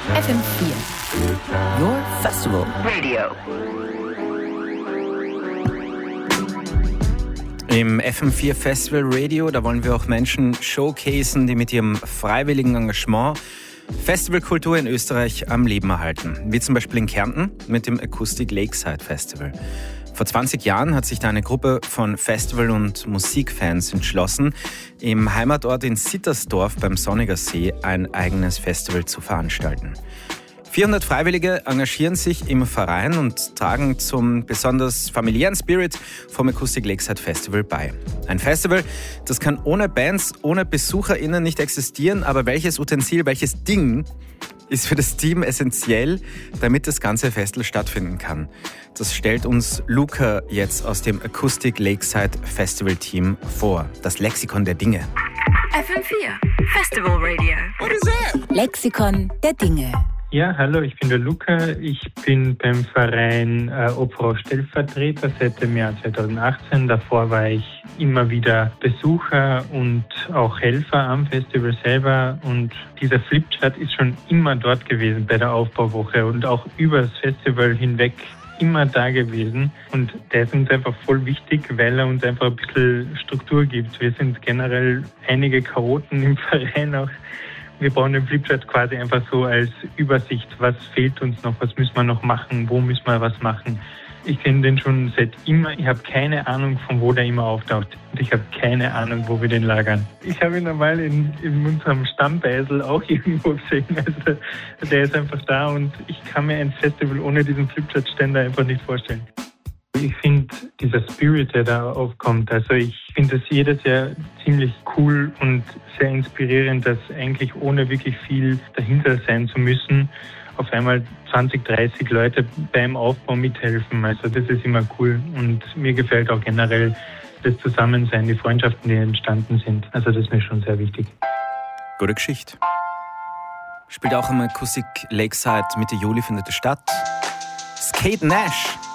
FM4, your festival radio. Im FM4 Festival Radio, da wollen wir auch Menschen showcasen, die mit ihrem freiwilligen Engagement Festivalkultur in Österreich am Leben erhalten. Wie zum Beispiel in Kärnten mit dem Acoustic Lakeside Festival. Vor 20 Jahren hat sich da eine Gruppe von Festival- und Musikfans entschlossen, im Heimatort in Sittersdorf beim Sonniger See ein eigenes Festival zu veranstalten. 400 Freiwillige engagieren sich im Verein und tragen zum besonders familiären Spirit vom Acoustic Lakeside Festival bei. Ein Festival, das kann ohne Bands, ohne BesucherInnen nicht existieren, aber welches Utensil, welches Ding ist für das Team essentiell, damit das ganze Festival stattfinden kann. Das stellt uns Luca jetzt aus dem Acoustic Lakeside Festival Team vor. Das Lexikon der Dinge. FM4 Festival Radio. What is that? Lexikon der Dinge. Ja, hallo, ich bin der Luca. Ich bin beim Verein Obfrau-Stellvertreter seit dem Jahr 2018. Davor war ich immer wieder Besucher und auch Helfer am Festival selber. Und dieser Flipchart ist schon immer dort gewesen bei der Aufbauwoche und auch über das Festival hinweg immer da gewesen. Und der ist uns einfach voll wichtig, weil er uns einfach ein bisschen Struktur gibt. Wir sind generell einige Chaoten im Verein auch. Wir brauchen den Flipchart quasi einfach so als Übersicht, was fehlt uns noch, was müssen wir noch machen, wo müssen wir was machen. Ich kenne den schon seit immer, ich habe keine Ahnung, von wo der immer auftaucht und ich habe keine Ahnung, wo wir den lagern. Ich habe ihn normal in unserem Stammbeisel auch irgendwo gesehen, also der ist einfach da und ich kann mir ein Festival ohne diesen Flipchart-Ständer einfach nicht vorstellen. Ich finde dieser Spirit, der da aufkommt, also ich finde das jedes Jahr ziemlich cool und sehr inspirierend, dass eigentlich ohne wirklich viel dahinter sein zu müssen, auf einmal 20, 30 Leute beim Aufbau mithelfen. Also das ist immer cool und mir gefällt auch generell das Zusammensein, die Freundschaften, die entstanden sind. Also das ist mir schon sehr wichtig. Gute Geschichte. Spielt auch im Acoustic Lakeside Mitte Juli, findet statt. Skate Nash.